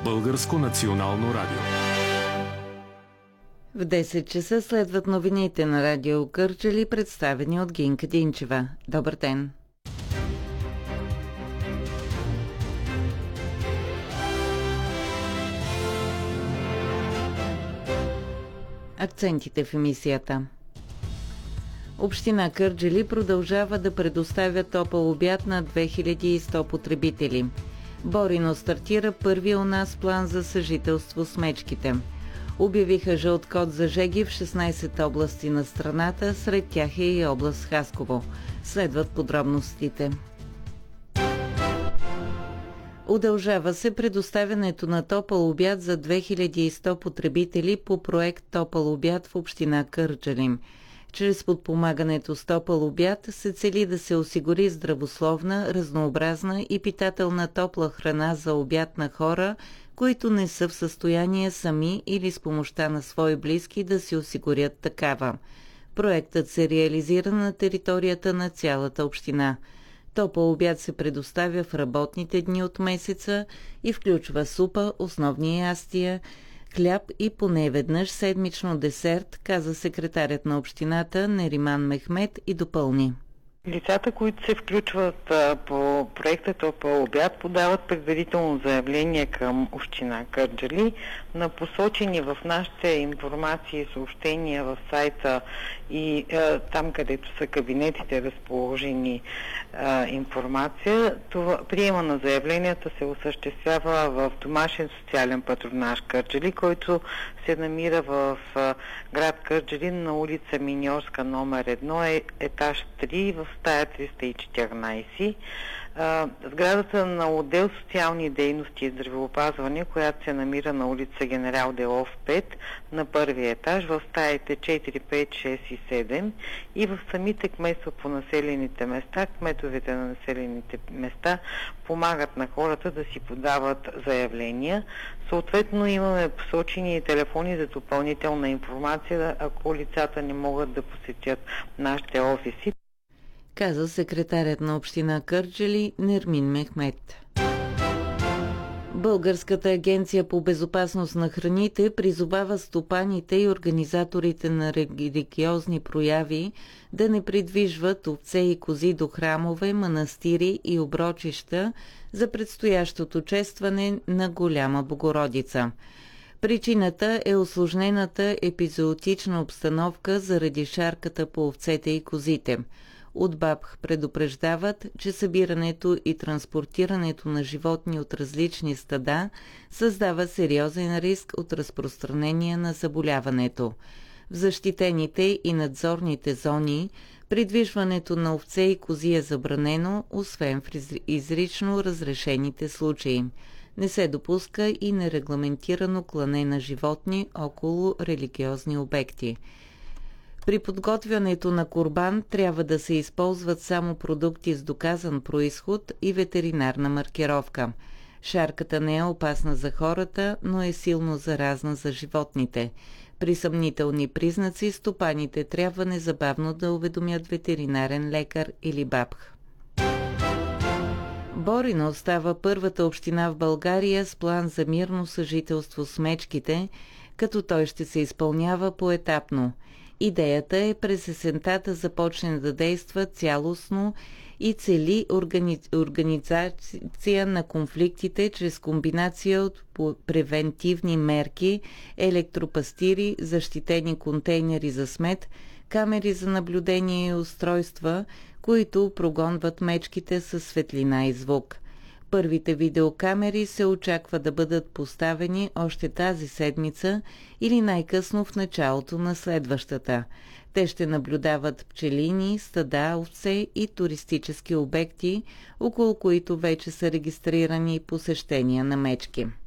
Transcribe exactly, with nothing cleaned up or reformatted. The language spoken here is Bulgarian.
Българско национално радио. В десет часа следват новините на радио Кърджали, представени от Гинка Динчева. Добър ден! Акцентите в емисията. Община Кърджали продължава да предоставя топъл обяд на две хиляди и сто потребители. Борино стартира първия у нас план за съжителство с мечките. Обявиха жълт код за жеги в шестнайсет области на страната, сред тях е и област Хасково. Следват подробностите. Удължава се предоставянето на топъл обяд за две хиляди и сто потребители по проект Топъл обяд в община Кърджали. Чрез подпомагането с топъл обяд се цели да се осигури здравословна, разнообразна и питателна топла храна за обяд на хора, които не са в състояние сами или с помощта на свои близки да си осигурят такава. Проектът се реализира на територията на цялата община. Топъл обяд се предоставя в работните дни от месеца и включва супа, основни ястия, хляб и поне веднъж седмично десерт, каза секретарят на общината Нериман Мехмет и допълни. Лицата, които се включват а, по проекта Топъл обяд, подават предварително заявление към община Кърджали на посочени в нашите информации и съобщения в сайта и а, там, където са кабинетите разположени а, информация. Това, приема на заявленията се осъществява в домашен социален патронаж Кърджали, който се намира в а, град Кърджали на улица Миньорска номер едно, е, етаж три в стая триста и четиринайсет. Сградата на отдел социални дейности и здравеопазване, която се намира на улица Генерал Делов пет на първи етаж в стаите четири, пет, шест и седем и в самите кметства по населените места. Кметовете на населените места помагат на хората да си подават заявления. Съответно имаме посочени телефони за допълнителна информация, ако лицата не могат да посетят нашите офиси, каза секретарят на община Кърджали Нермин Мехмет. Българската агенция по безопасност на храните призовава стопаните и организаторите на религиозни прояви да не придвижват овце и кози до храмове, манастири и оброчища за предстоящото честване на Голяма Богородица. Причината е усложнената епизоотична обстановка заради шарката по овцете и козите. От БАБХ предупреждават, че събирането и транспортирането на животни от различни стада създава сериозен риск от разпространение на заболяването. В защитените и надзорните зони придвижването на овце и кози е забранено, освен в изрично разрешените случаи. Не се допуска и нерегламентирано клане на животни около религиозни обекти. При подготвянето на курбан трябва да се използват само продукти с доказан произход и ветеринарна маркировка. Шарката не е опасна за хората, но е силно заразна за животните. При съмнителни признаци стопаните трябва незабавно да уведомят ветеринарен лекар или БАБХ. Борино става първата община в България с план за мирно съжителство с мечките, като той ще се изпълнява поетапно. Идеята е през есента да започне да действа цялостно и цели органи... организация на конфликтите чрез комбинация от превентивни мерки, електропастири, защитени контейнери за смет, камери за наблюдение и устройства, които прогонват мечките със светлина и звук. Първите видеокамери се очаква да бъдат поставени още тази седмица или най-късно в началото на следващата. Те ще наблюдават пчелини, стада, овце и туристически обекти, около които вече са регистрирани посещения на мечки.